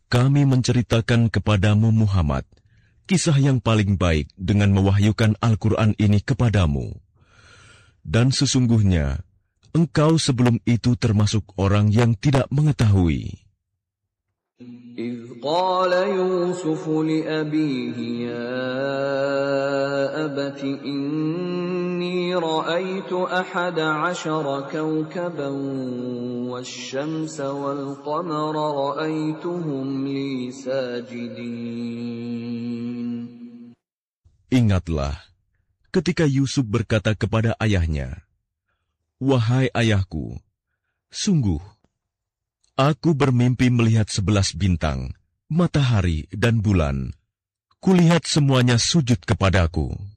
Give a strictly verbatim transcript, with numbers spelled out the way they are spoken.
kami menceritakan kepadamu Muhammad kisah yang paling baik dengan mewahyukan Al-Quran ini kepadamu. Dan sesungguhnya, engkau sebelum itu termasuk orang yang tidak mengetahui. إذ قال يوسف لأبيه يا أبت إني رأيت أحد عشر كوكبا والشمس والقمر رأيتهم لي ساجدين. Ingatlah, ketika Yusuf berkata kepada ayahnya, "Wahai ayahku, sungguh, aku bermimpi melihat sebelas bintang, matahari dan bulan. Kulihat semuanya sujud kepadaku."